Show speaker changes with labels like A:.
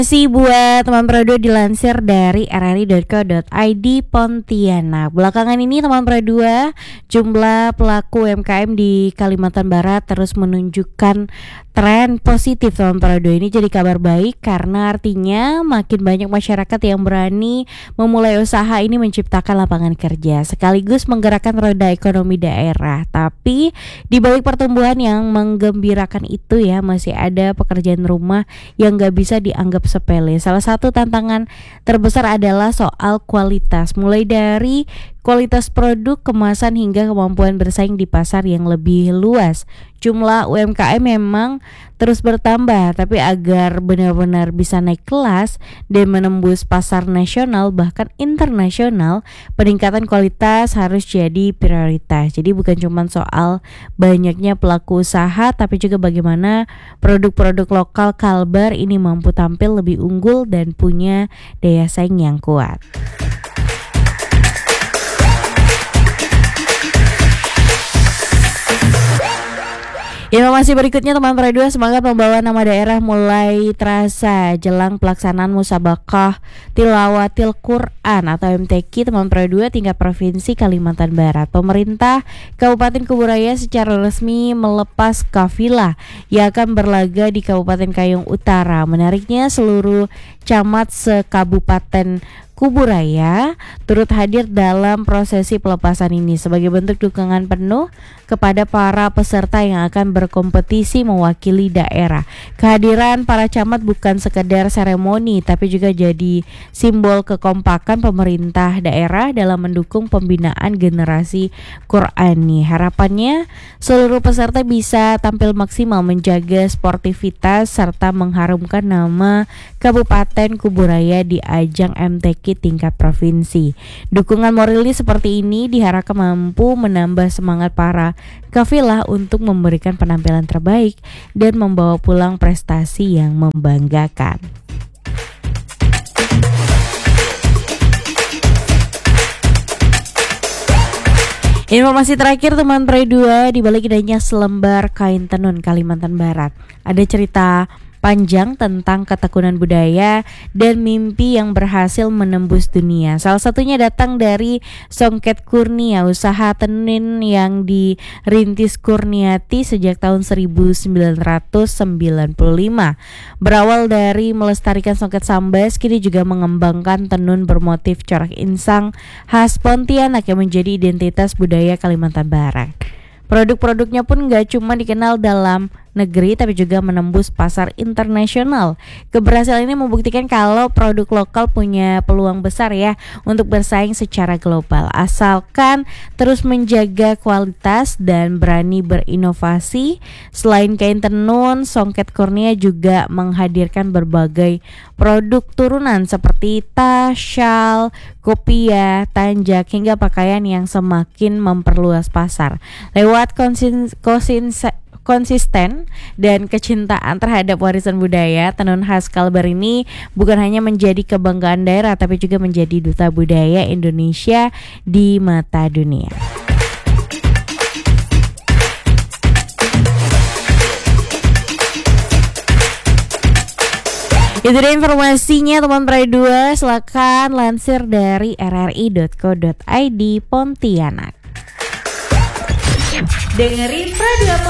A: Masih buat teman Pro2 dilansir dari rri.co.id Pontianak. Belakangan ini teman Pro2, jumlah pelaku UMKM di Kalimantan Barat terus menunjukkan tren positif teman Pro2. Ini jadi kabar baik karena artinya makin banyak masyarakat yang berani memulai usaha ini menciptakan lapangan kerja sekaligus menggerakkan roda ekonomi daerah. Tapi di balik pertumbuhan yang menggembirakan itu ya, masih ada pekerjaan rumah yang gak bisa dianggap sepele. Salah satu tantangan terbesar adalah soal kualitas, mulai dari kualitas produk, kemasan hingga kemampuan bersaing di pasar yang lebih luas. Jumlah UMKM memang terus bertambah, tapi agar benar-benar bisa naik kelas dan menembus pasar nasional bahkan internasional, peningkatan kualitas harus jadi prioritas. Jadi bukan cuma soal banyaknya pelaku usaha, tapi juga bagaimana produk-produk lokal Kalbar ini mampu tampil lebih unggul dan punya daya saing yang kuat. Informasi berikutnya teman Pro2, semangat membawa nama daerah mulai terasa jelang pelaksanaan Musabaqah Tilawatil Quran atau MTQ teman Pro2 tingkat provinsi Kalimantan Barat. Pemerintah Kabupaten Kuburaya secara resmi melepas kafilah yang akan berlaga di Kabupaten Kayong Utara. Menariknya seluruh camat sekabupaten Kuburaya turut hadir dalam prosesi pelepasan ini sebagai bentuk dukungan penuh kepada para peserta yang akan berkompetisi mewakili daerah. Kehadiran para camat bukan sekedar seremoni, tapi juga jadi simbol kekompakan pemerintah daerah dalam mendukung pembinaan generasi Qurani. Harapannya seluruh peserta bisa tampil maksimal menjaga sportivitas serta mengharumkan nama Kabupaten Kuburaya di ajang MTQ tingkat provinsi. Dukungan moralis seperti ini diharapkan mampu menambah semangat para kafilah untuk memberikan penampilan terbaik dan membawa pulang prestasi yang membanggakan. Informasi terakhir teman Pro2, di balik indahnya selembar kain tenun Kalimantan Barat, ada cerita panjang tentang ketekunan budaya dan mimpi yang berhasil menembus dunia. Salah satunya datang dari Songket Kurnia, usaha tenun yang dirintis Kurniati sejak tahun 1995. Berawal dari melestarikan songket sambas, kini juga mengembangkan tenun bermotif corak insang khas Pontianak yang menjadi identitas budaya Kalimantan Barat. Produk-produknya pun gak cuma dikenal dalam negeri tapi juga menembus pasar internasional. Keberhasilan ini membuktikan kalau produk lokal punya peluang besar ya untuk bersaing secara global, asalkan terus menjaga kualitas dan berani berinovasi. Selain kain tenun, Songket Kurnia juga menghadirkan berbagai produk turunan seperti tas, syal, kopiah, tanjak hingga pakaian yang semakin memperluas pasar. Lewat konsisten dan kecintaan terhadap warisan budaya, tenun khas Kalbar ini bukan hanya menjadi kebanggaan daerah tapi juga menjadi duta budaya Indonesia di mata dunia. Itu dia informasinya teman Pro2, silakan lansir dari rri.co.id Pontianak.
B: Dengerin Pro2